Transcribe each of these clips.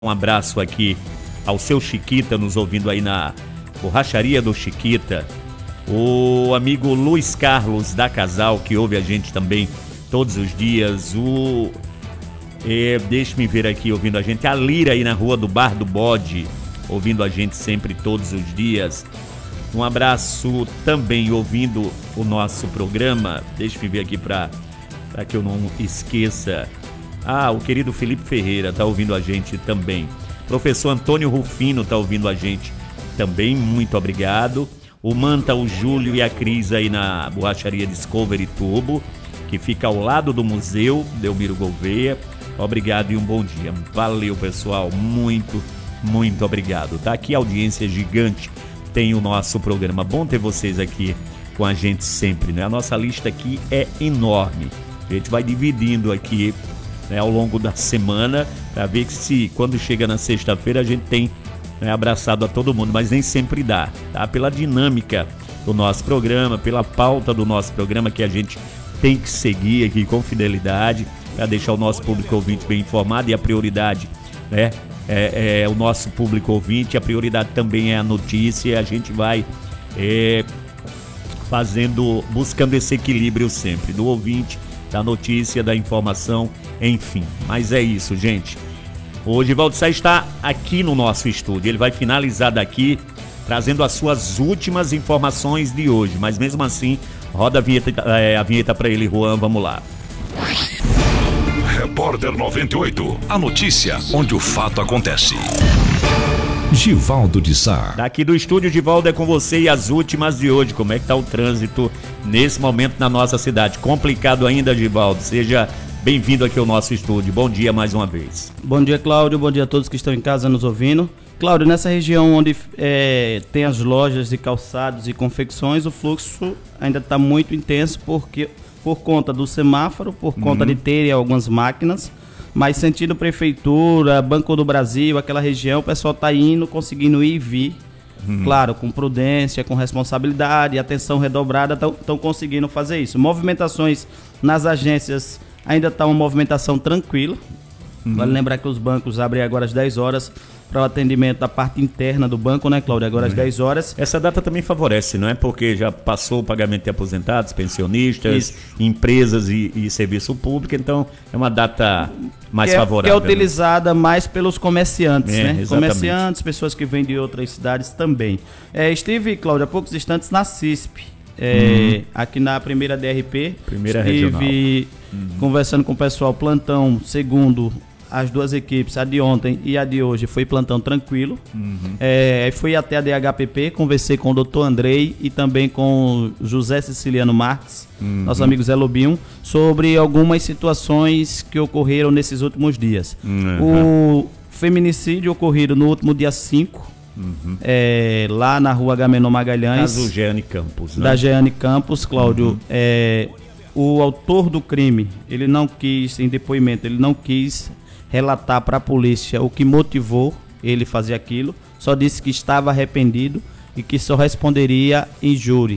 Um abraço aqui ao seu Chiquita, nos ouvindo aí na Borracharia do Chiquita. O amigo Luiz Carlos da Casal, que ouve a gente também todos os dias. Deixa-me ver aqui, ouvindo a gente. A Lira aí na rua do Bar do Bode, ouvindo a gente sempre todos os dias. Um abraço também ouvindo o nosso programa. Deixa-me ver aqui para que eu não esqueça. O querido Felipe Ferreira tá ouvindo a gente também. Professor Antônio Rufino tá ouvindo a gente também, muito obrigado. O Manta, o Júlio e a Cris aí na Borracharia Discovery Turbo, que fica ao lado do Museu Delmiro Gouveia. Obrigado e um bom dia. Valeu, pessoal, muito, muito obrigado. Tá aqui, audiência gigante tem o nosso programa. Bom ter vocês aqui com a gente sempre, né? A nossa lista aqui é enorme. A gente vai dividindo aqui, né, ao longo da semana, para ver que se quando chega na sexta-feira a gente tem, né, abraçado a todo mundo, mas nem sempre dá, tá? Pela dinâmica do nosso programa, pela pauta do nosso programa, que a gente tem que seguir aqui com fidelidade para deixar o nosso público ouvinte bem informado, e a prioridade, né, é o nosso público ouvinte, a prioridade também é a notícia. A gente vai buscando esse equilíbrio sempre, do ouvinte, da notícia, da informação, enfim. Mas é isso, gente. O Givaldo Sá está aqui no nosso estúdio. Ele vai finalizar daqui, trazendo as suas últimas informações de hoje. Mas mesmo assim, roda a vinheta para ele, Juan. Vamos lá. Repórter 98. A notícia onde o fato acontece. Givaldo de Sá. Daqui do estúdio, Givaldo, é com você e as últimas de hoje. Como é que tá o trânsito nesse momento na nossa cidade? Complicado ainda, Givaldo. Seja bem-vindo aqui ao nosso estúdio. Bom dia mais uma vez. Bom dia, Cláudio. Bom dia a todos que estão em casa nos ouvindo. Cláudio, nessa região onde tem as lojas de calçados e confecções, o fluxo ainda está muito intenso por conta do semáforo, por conta de terem algumas máquinas. Mas sentido prefeitura, Banco do Brasil, aquela região, o pessoal está conseguindo ir e vir. Claro, com prudência, com responsabilidade, atenção redobrada, estão conseguindo fazer isso. Movimentações nas agências, ainda está uma movimentação tranquila. Vale lembrar que os bancos abrem agora às 10 horas para o atendimento da parte interna do banco, né, Cláudio? Agora às 10 horas. Essa data também favorece, não é? Porque já passou o pagamento de aposentados, pensionistas, empresas e serviço público, então é uma data mais favorável. Que é utilizada, né, mais pelos comerciantes, né? Exatamente. Comerciantes, pessoas que vêm de outras cidades também. Estive, Cláudio, há poucos instantes na CISP, aqui na primeira DRP. Primeira regional. Estive conversando com o pessoal, plantão segundo as duas equipes, a de ontem e a de hoje, foi plantão tranquilo. Fui até a DHPP, conversei com o doutor Andrei e também com o José Ceciliano Marques, nosso amigo Zé Lobinho, sobre algumas situações que ocorreram nesses últimos dias. O feminicídio ocorrido no último dia 5, lá na rua Agamenon Magalhães. Caso Jeane Campos, né? Da Jeane Campos, Cláudio. O autor do crime, ele não quis, em depoimento, ele não quis relatar para a polícia o que motivou ele fazer aquilo, só disse que estava arrependido e que só responderia em júri.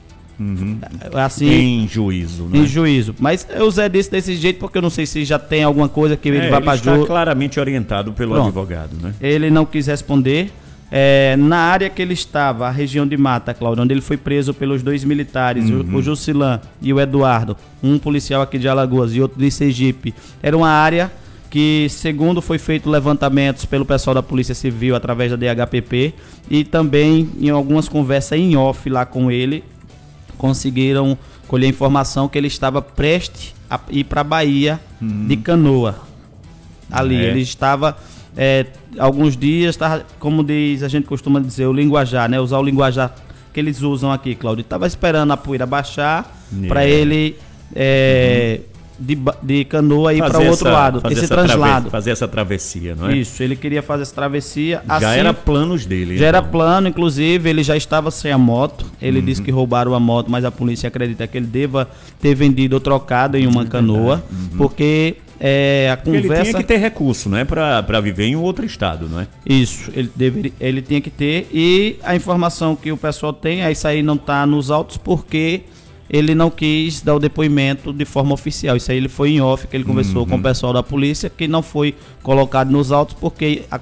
Assim, em juízo, né? Em juízo. Mas o Zé disse desse jeito porque eu não sei se já tem alguma coisa que ele vai para júri. Ele está claramente orientado pelo advogado, né? Ele não quis responder. Na área que ele estava, a região de Mata, Cláudio, onde ele foi preso pelos dois militares, o Jusilan e o Eduardo, um policial aqui de Alagoas e outro de Sergipe, era uma área que, segundo foi feito levantamentos pelo pessoal da Polícia Civil através da DHPP, e também em algumas conversas em off lá com ele, conseguiram colher informação que ele estava prestes a ir para a Bahia de canoa. Ali, ele estava alguns dias, como diz, a gente costuma dizer, o linguajar, né? Usar o linguajar que eles usam aqui, Cláudio. Estava esperando a poeira baixar para ele de canoa ir para o outro lado, esse translado. Fazer essa travessia, não é? Isso, ele queria fazer essa travessia. Já assim, era planos dele. Já era plano, inclusive, ele já estava sem a moto. Ele disse que roubaram a moto, mas a polícia acredita que ele deva ter vendido ou trocado em uma canoa, porque a conversa... Ele tinha que ter recurso, né, para viver em um outro estado, não é? Isso, ele tinha que ter, e a informação que o pessoal tem, isso aí não está nos autos, porque ele não quis dar o depoimento de forma oficial. Isso aí ele foi em off, que ele conversou com o pessoal da polícia, que não foi colocado nos autos porque